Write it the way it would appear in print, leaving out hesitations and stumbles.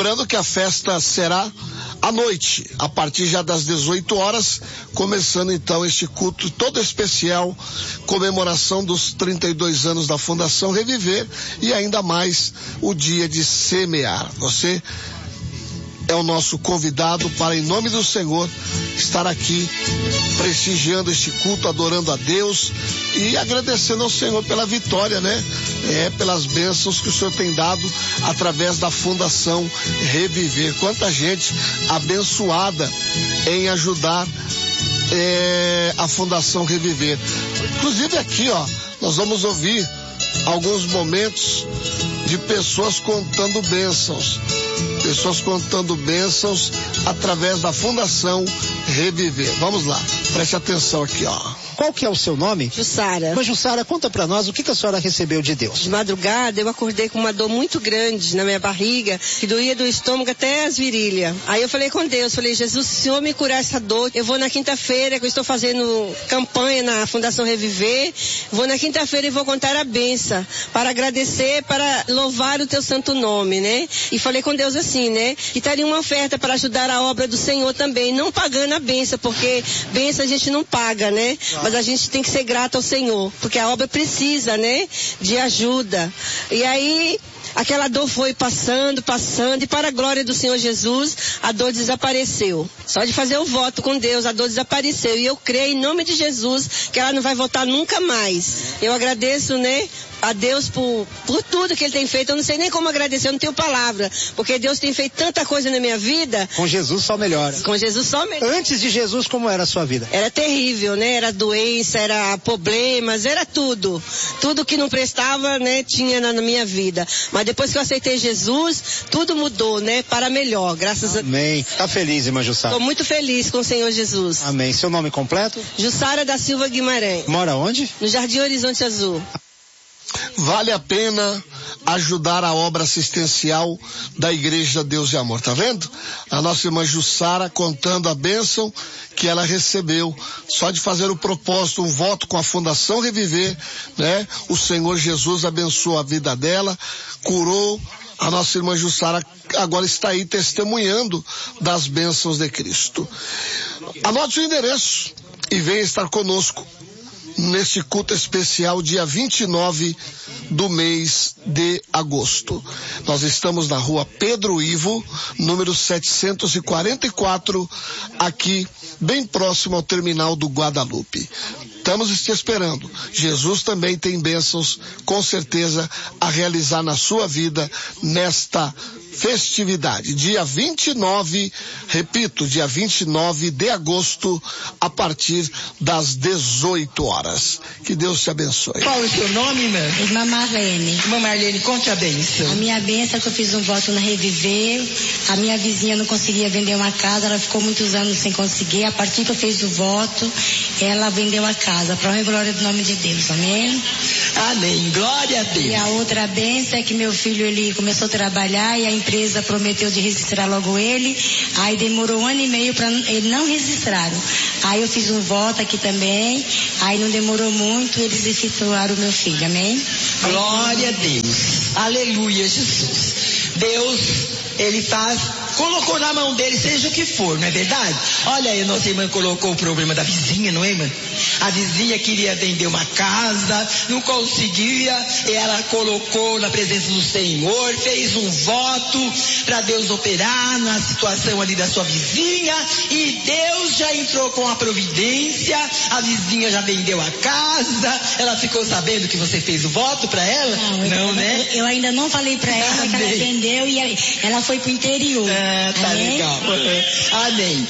lembrando que a festa será à noite, a partir já das 18 horas, começando então este culto todo especial, comemoração dos 32 anos da Fundação Reviver e ainda mais o dia de semear. Você é o nosso convidado para, em nome do Senhor, estar aqui prestigiando este culto, adorando a Deus e agradecendo ao Senhor pela vitória, né? Pelas bênçãos que o Senhor tem dado através da Fundação Reviver. Quanta gente abençoada em ajudar a Fundação Reviver. Inclusive aqui, ó, nós vamos ouvir alguns momentos de pessoas contando bênçãos. Pessoas contando bênçãos através da Fundação Reviver. Vamos lá, preste atenção aqui, ó. Qual que é o seu nome? Jussara. Mas Jussara, conta pra nós o que a senhora recebeu de Deus. De madrugada eu acordei com uma dor muito grande na minha barriga, que doía do estômago até as virilhas. Aí eu falei com Deus, falei, Jesus, se o Senhor me curar essa dor, eu vou na quinta-feira, que eu estou fazendo campanha na Fundação Reviver, vou na quinta-feira e vou contar a benção, para agradecer, para louvar o teu santo nome, né? E falei com Deus assim, né? Que estaria uma oferta para ajudar a obra do Senhor também, não pagando a benção, porque benção a gente não paga, né? Mas a gente tem que ser grato ao Senhor, porque a obra precisa, né, de ajuda. E aí, aquela dor foi passando, e para a glória do Senhor Jesus, a dor desapareceu. Só de fazer o voto com Deus, a dor desapareceu. E eu creio, em nome de Jesus, que ela não vai voltar nunca mais. Eu agradeço, né, a Deus por tudo que Ele tem feito. Eu não sei nem como agradecer, eu não tenho palavra, porque Deus tem feito tanta coisa na minha vida. Com Jesus só melhora. Com Jesus só melhora. Antes de Jesus, como era a sua vida? Era terrível, né? Era doença, era problemas, era tudo. Tudo que não prestava, né, tinha na minha vida. Mas depois que eu aceitei Jesus, tudo mudou, né, para melhor, graças a Deus. Amém. Tá feliz, irmã Jussara? Estou muito feliz com o Senhor Jesus. Amém. Seu nome completo? Jussara da Silva Guimarães. Mora onde? No Jardim Horizonte Azul. Vale a pena ajudar a obra assistencial da Igreja Deus e Amor, tá vendo? A nossa irmã Jussara contando a bênção que ela recebeu, só de fazer o propósito, um voto com a Fundação Reviver, né? O Senhor Jesus abençoou a vida dela, curou. A nossa irmã Jussara agora está aí testemunhando das bênçãos de Cristo. Anote o endereço e venha estar conosco neste culto especial, dia 29 do mês de agosto. Nós estamos na rua Pedro Ivo, número 744, aqui bem próximo ao terminal do Guadalupe. Estamos te esperando. Jesus também tem bênçãos, com certeza, a realizar na sua vida nesta festividade. Dia 29, repito, dia 29 de agosto, a partir das 18 horas. Que Deus te abençoe. Qual é o seu nome, irmã? Irmã Marlene. Irmã Marlene, conte a bênção. A minha bênção é que eu fiz um voto na Reviver. A minha vizinha não conseguia vender uma casa, ela ficou muitos anos sem conseguir. A partir que eu fiz o voto, ela vendeu a casa. Para a glória do nome de Deus, amém? Amém, glória a Deus. E a outra bênção é que meu filho, ele começou a trabalhar e a empresa prometeu de registrar logo ele. Aí demorou 1 ano e meio para ele não registraram. Aí eu fiz um voto aqui também. Aí não demorou muito, eles efetuaram o meu filho, amém? Glória a Deus. Aleluia, Jesus. Deus, Ele colocou na mão dele, seja o que for, não é verdade? Olha aí, nossa irmã colocou o problema da vizinha, não é, irmã? A vizinha queria vender uma casa, não conseguia, e ela colocou na presença do Senhor, fez um voto para Deus operar na situação ali da sua vizinha, e Deus já entrou com a providência, a vizinha já vendeu a casa, ela ficou sabendo que você fez o voto para ela? Não, né? Eu ainda não falei para ela que ela vendeu e ela foi pro interior. Tá legal. Amém.